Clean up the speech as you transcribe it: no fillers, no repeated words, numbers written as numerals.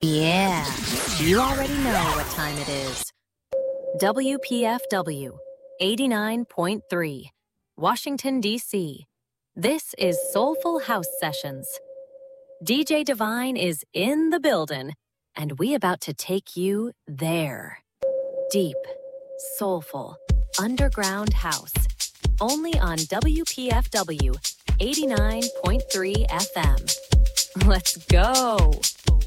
Yeah, you already know what time it is. WPFW 89.3, Washington, D.C. This is Soulful House Sessions. DJ Divine is in the building, and we about to take you there. Deep, soulful, underground house. Only on WPFW 89.3 FM. Let's go.